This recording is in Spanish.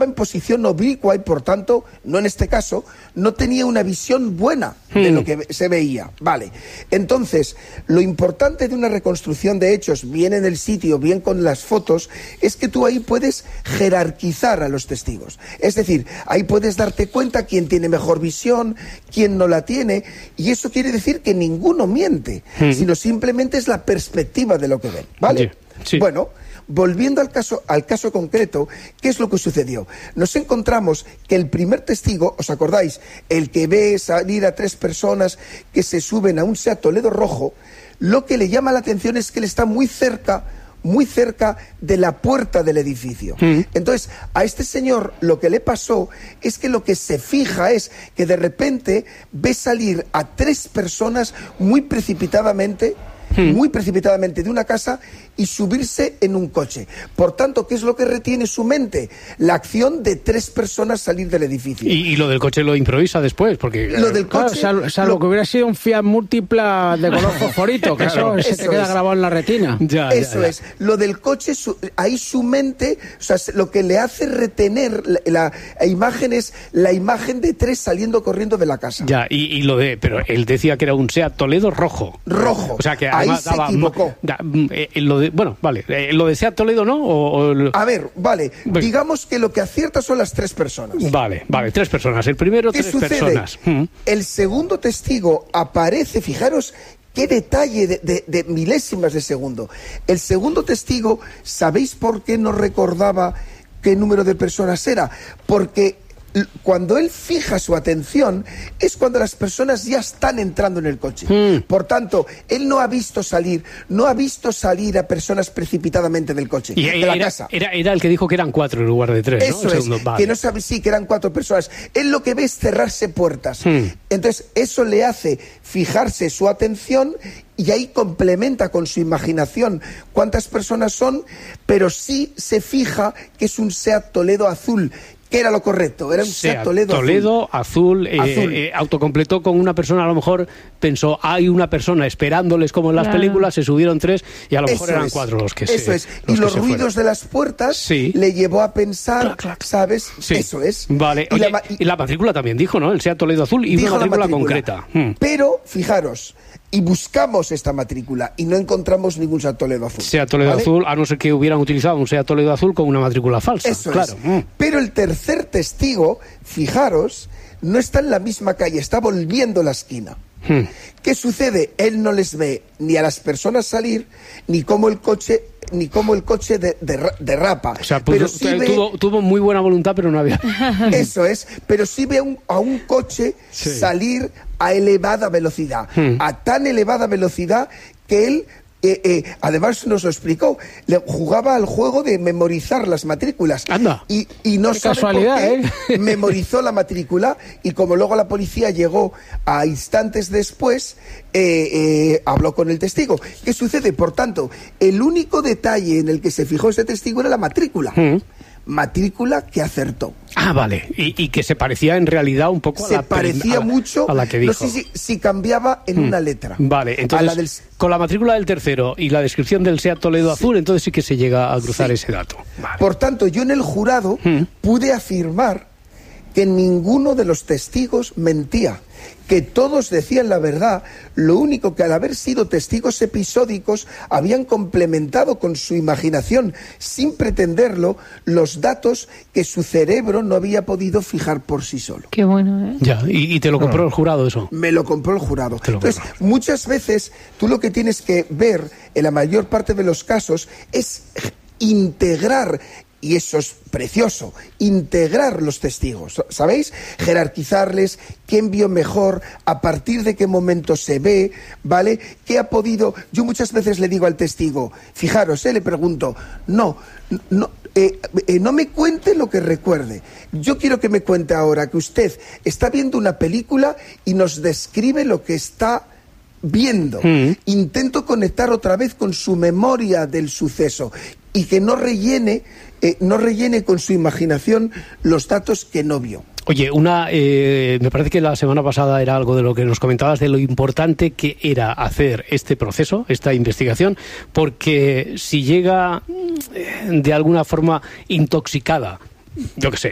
en posición oblicua y, por tanto, no en este caso, no tenía una visión buena de lo que se veía. Vale. Entonces, lo importante de una reconstrucción de hechos, bien en el sitio, bien con las fotos, es que tú ahí puedes jerarquizar a los testigos. Es decir, ahí puedes darte cuenta quién tiene mejor visión, quién no la tiene, y eso quiere decir que ninguno miente, sino simplemente es la perspectiva de lo que ven. ¿Vale? Sí. Bueno, volviendo al caso concreto, ¿qué es lo que sucedió? Nos encontramos que el primer testigo, ¿os acordáis? El que ve salir a 3 personas que se suben a un Seat Toledo rojo, lo que le llama la atención es que él está muy cerca de la puerta del edificio. Entonces, a este señor lo que le pasó es que lo que se fija es que de repente ve salir a 3 personas muy precipitadamente de una casa y subirse en un coche. Por tanto, ¿qué es lo que retiene su mente? La acción de 3 personas salir del edificio. Y lo del coche lo improvisa después, porque... Lo del coche... Salvo que hubiera sido un Fiat Múltipla de color fosforito, que claro, eso se te queda grabado en la retina. Eso es. Lo del coche, ahí su mente, o sea, lo que le hace retener la imagen es la imagen de 3 saliendo corriendo de la casa. Ya, y lo de... Pero él decía que era un Seat Toledo rojo. Rojo. O sea, que ahí se equivocó. Lo de Seat Toledo, ¿no? A ver, vale. Digamos que lo que acierta son las 3 personas. Vale, 3 personas. El primero, 3 personas. El segundo testigo aparece, fijaros qué detalle de milésimas de segundo. El segundo testigo, ¿sabéis por qué no recordaba qué número de personas era? Porque cuando él fija su atención es cuando las personas ya están entrando en el coche. Por tanto, él no ha visto salir a personas precipitadamente del coche, de la casa. Era el que dijo que eran 4 en lugar de 3, Eso ¿no? es, vale. Que no sabe, sí, que eran 4 personas. Él lo que ve es cerrarse puertas. Entonces, eso le hace fijarse su atención y ahí complementa con su imaginación cuántas personas son, pero sí se fija que es un Seat Toledo azul, que era lo correcto, era un Seat Toledo azul. Autocompletó con una persona, a lo mejor pensó, hay una persona esperándoles como en las películas, se subieron 3 y a lo mejor eran 4 los que Eso es, y los ruidos de las puertas le llevó a pensar, ¿sabes? Sí. Eso es. Vale, y la matrícula también dijo, ¿no? El Seat Toledo azul y una matrícula concreta. Pero, fijaros, y buscamos esta matrícula y no encontramos ningún Seat Toledo azul. Seat Toledo azul, a no ser que hubieran utilizado un Seat Toledo azul con una matrícula falsa. Eso claro. Es. Pero el tercer testigo, fijaros, no está en la misma calle, está volviendo la esquina. ¿Qué sucede? Él no les ve ni a las personas salir, ni cómo el coche derrapa. O sea, pues, tuvo muy buena voluntad, pero no había... Eso es, pero sí ve a un coche salir a elevada velocidad, a tan elevada velocidad que él... además nos lo explicó, jugaba al juego de memorizar las matrículas. Anda. Y no sabe casualidad, por qué memorizó la matrícula y como luego la policía llegó a instantes después, habló con el testigo. ¿Qué sucede? Por tanto, el único detalle en el que se fijó ese testigo era la matrícula. Matrícula que acertó. Ah, vale. Y que se parecía en realidad un poco mucho a la que dijo. No sé si cambiaba en una letra. Vale, entonces con la matrícula del tercero y la descripción del Seat Toledo azul, entonces sí que se llega a cruzar ese dato. Vale. Por tanto, yo en el jurado pude afirmar que ninguno de los testigos mentía, que todos decían la verdad, lo único que al haber sido testigos episódicos habían complementado con su imaginación, sin pretenderlo, los datos que su cerebro no había podido fijar por sí solo. Qué bueno, ¿eh? Ya, y te lo compró el jurado eso. Me lo compró el jurado. Entonces, muchas veces tú lo que tienes que ver en la mayor parte de los casos es integrar. Y eso es precioso, integrar los testigos, ¿sabéis? Jerarquizarles, quién vio mejor, a partir de qué momento se ve, ¿vale? ¿Qué ha podido? Yo muchas veces le digo al testigo, fijaros, le pregunto, no me cuente lo que recuerde. Yo quiero que me cuente ahora que usted está viendo una película y nos describe lo que está viendo. Intento conectar otra vez con su memoria del suceso y que no rellene con su imaginación los datos que no vio. Oye, me parece que la semana pasada era algo de lo que nos comentabas, de lo importante que era hacer este proceso, esta investigación, porque si llega de alguna forma intoxicada, yo qué sé,